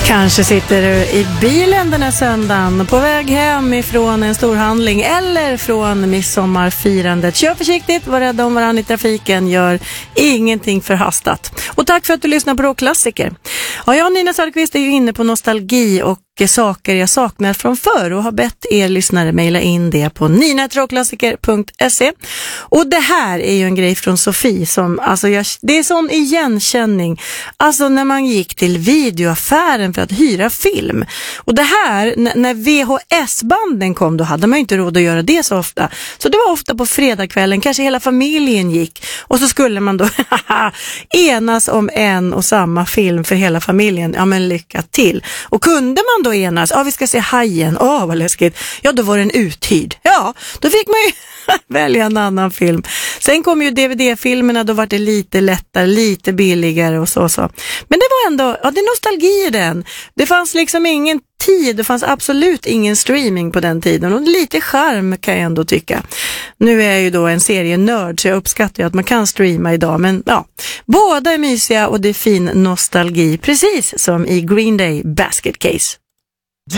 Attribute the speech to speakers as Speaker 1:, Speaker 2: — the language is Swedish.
Speaker 1: Kanske sitter du i bilen den här söndagen på väg hem ifrån en storhandling eller från midsommarfirandet. Kör försiktigt, var rädda om varandra i trafiken, gör ingenting förhastat. Och tack för att du lyssnar på Rockklassiker. Ja, jag och Nina Söderqvist är ju inne på nostalgi och saker jag saknar från förr och har bett er lyssnare mejla in det på nina@rockklassiker.se. Och det här är ju en grej från Sofie som, alltså det är sån igenkänning. Alltså när man gick till videoaffären för att hyra film. Och det här, när VHS-banden kom, då hade man ju inte råd att göra det så ofta. Så det var ofta på fredagskvällen, kanske hela familjen gick. Och så skulle man då enas om en och samma film för hela familjen. Ja, men lycka till. Och kunde man då enas, vi ska se Hajen, vad läskigt. Ja, då var den uthyrd. Ja, då fick man ju välja en annan film. Sen kom ju DVD-filmerna, då var det lite lättare, lite billigare och så. Men det var ändå, det är nostalgi i den. Det fanns liksom ingen tid, det fanns absolut ingen streaming på den tiden och lite charm kan jag ändå tycka. Nu är jag ju då en serienörd så jag uppskattar ju att man kan streama idag, men ja, båda är mysiga och det är fin nostalgi, precis som i Green Day Basket Case.